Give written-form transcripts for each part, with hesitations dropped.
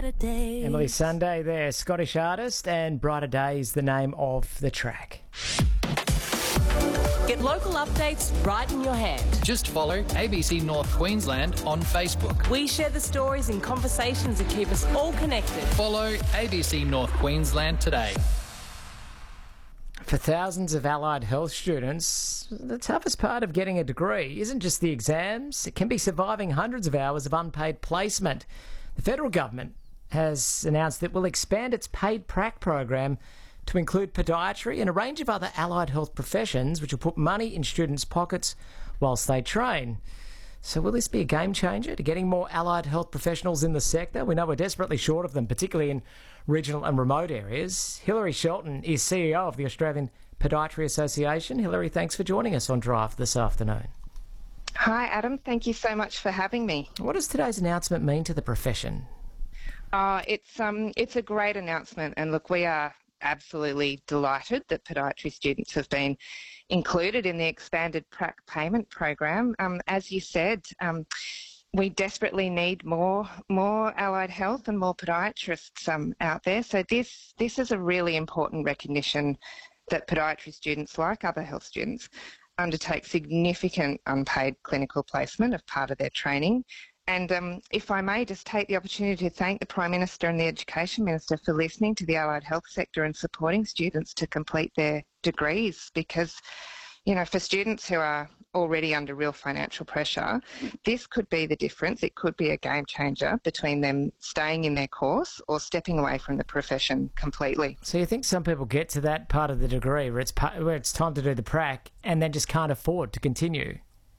Brighter Days. Emily Sunday there, Scottish artist, and Brighter Days, the name of the track. Get local updates right in your hand. Just follow ABC North Queensland on Facebook. We share the stories and conversations that keep us all connected. Follow ABC North Queensland today. For thousands of allied health students, the toughest part of getting a degree isn't just the exams, it can be surviving hundreds of hours of unpaid placement. The federal government has announced it will expand its paid prac program to include podiatry and a range of other allied health professions, which will put money in students' pockets whilst they train. So will this be a game changer to getting more allied health professionals in the sector? We know we're desperately short of them, particularly in regional and remote areas. Hilary Shelton is CEO of the Australian Podiatry Association. Hilary, thanks for joining us on Drive this afternoon. Hi, Adam. Thank you so much for having me. What does today's announcement mean to the profession? It's a great announcement, and look, we are absolutely delighted that podiatry students have been included in the expanded prac payment program. As you said, we desperately need more allied health and more podiatrists out there. So this is a really important recognition that podiatry students, like other health students, undertake significant unpaid clinical placement as part of their training. And if I may just take the opportunity to thank the Prime Minister and the Education Minister for listening to the allied health sector and supporting students to complete their degrees, because, you know, for students who are already under real financial pressure, this could be the difference. It could be a game changer between them staying in their course or stepping away from the profession completely. So you think some people get to that part of the degree where it's time to do the prac and then just can't afford to continue?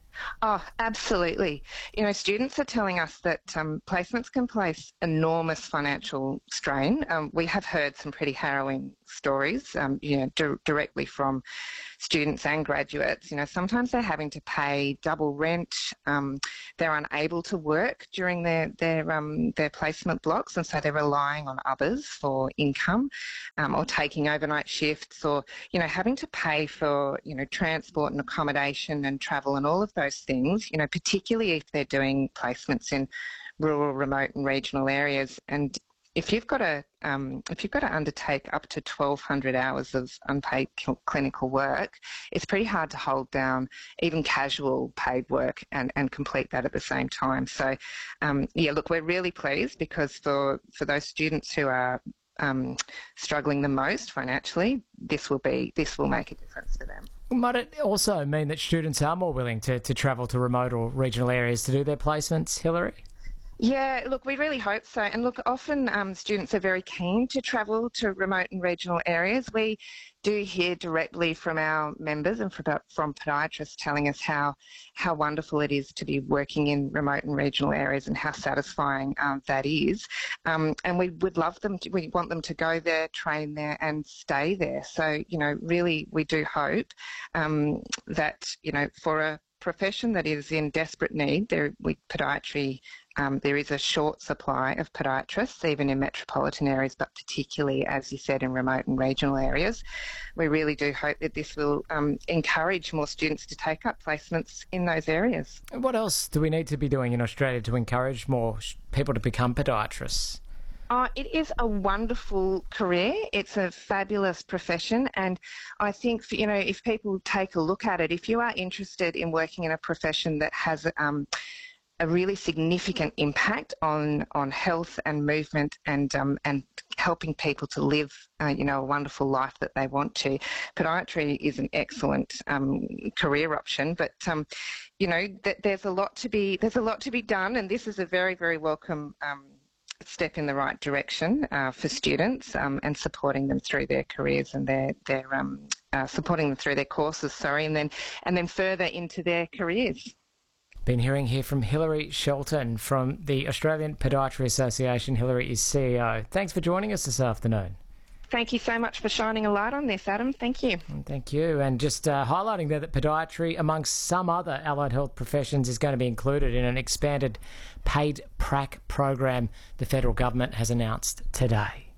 Oh, absolutely. You know, students are telling us that placements can place enormous financial strain. We have heard some pretty harrowing stories, directly from students and graduates. You know, sometimes they're having to pay double rent. They're unable to work during their placement blocks, and so they're relying on others for income, or taking overnight shifts, or, you know, having to pay for, you know, transport and accommodation and travel and all of those things, you know, particularly if they're doing placements in rural, remote and regional areas. And if you've got to undertake up to 1,200 hours of unpaid clinical work, it's pretty hard to hold down even casual paid work and complete that at the same time. So, look, we're really pleased, because for those students who are struggling the most financially, this will make a difference to them. Might it also mean that students are more willing to travel to remote or regional areas to do their placements, Hilary? Yeah, look, we really hope so. And look, often students are very keen to travel to remote and regional areas. We do hear directly from our members and from podiatrists telling us how wonderful it is to be working in remote and regional areas and how satisfying that is. And we would love them we want them to go there, train there and stay there. So, you know, really we do hope that, you know, for a profession that is in desperate need, podiatry, there is a short supply of podiatrists, even in metropolitan areas, but particularly, as you said, in remote and regional areas. We really do hope that this will encourage more students to take up placements in those areas. What else do we need to be doing in Australia to encourage more people to become podiatrists? It is a wonderful career. It's a fabulous profession, and I think, you know, if people take a look at it, if you are interested in working in a profession that has a really significant impact on health and movement and helping people to live, a wonderful life that they want to, podiatry is an excellent career option. But there's a lot to be done, and this is a very, very welcome step in the right direction for students, and supporting them through their careers and their supporting them through their courses, and then further into their careers. Been hearing here from Hilary Shelton from the Australian Podiatry Association. Hilary is CEO. Thanks for joining us this afternoon. Thank you so much for shining a light on this, Adam. Thank you. Thank you. And just highlighting there that podiatry, amongst some other allied health professions, is going to be included in an expanded paid prac program the federal government has announced today.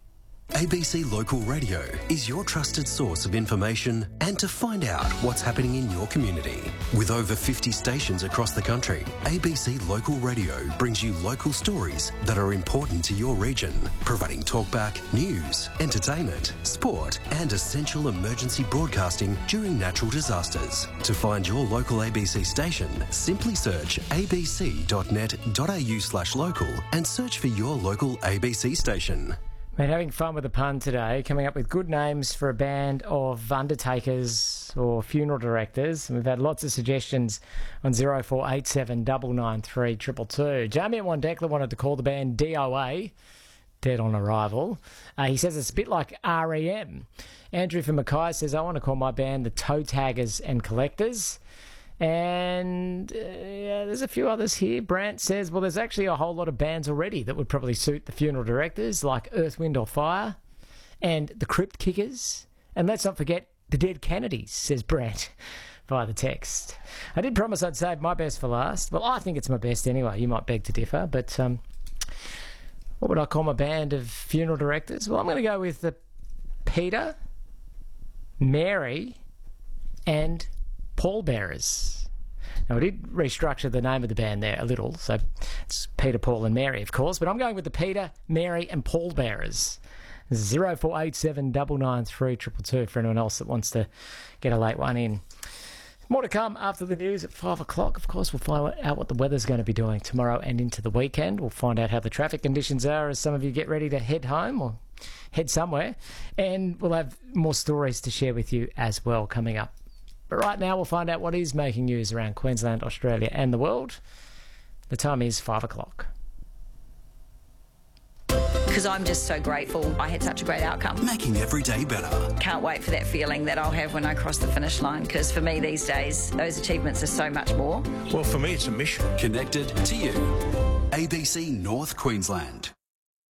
ABC Local Radio is your trusted source of information and to find out what's happening in your community. With over 50 stations across the country, ABC Local Radio brings you local stories that are important to your region, providing talkback, news, entertainment, sport and essential emergency broadcasting during natural disasters. To find your local ABC station, simply search abc.net.au/local and search for your local ABC station. Been having fun with the pun today, coming up with good names for a band of undertakers or funeral directors. And we've had lots of suggestions on 0487 993 222. Jamie at Wandekla wanted to call the band DOA, Dead on Arrival. He says it's a bit like REM. Andrew from Mackay says, I want to call my band the Toe Taggers and Collectors. And there's a few others here. Brant says, well, there's actually a whole lot of bands already that would probably suit the funeral directors, like Earth, Wind or Fire and the Crypt Kickers. And let's not forget the Dead Kennedys, says Brant via the text. I did promise I'd save my best for last. Well, I think it's my best anyway. You might beg to differ. But what would I call my band of funeral directors? Well, I'm going to go with Peter, Mary and Pallbearers. Now, I did restructure the name of the band there a little, so it's Peter, Paul and Mary, of course, but I'm going with the Peter, Mary and Pallbearers. 0487 993 222 for anyone else that wants to get a late one in. More to come after the news at 5 o'clock. Of course, we'll find out what the weather's going to be doing tomorrow and into the weekend. We'll find out how the traffic conditions are as some of you get ready to head home or head somewhere. And we'll have more stories to share with you as well coming up. But right now, we'll find out what is making news around Queensland, Australia and the world. The time is 5 o'clock. Because I'm just so grateful I had such a great outcome. Making every day better. Can't wait for that feeling that I'll have when I cross the finish line, because for me these days, those achievements are so much more. Well, for me, it's a mission. Connected to you. ABC North Queensland.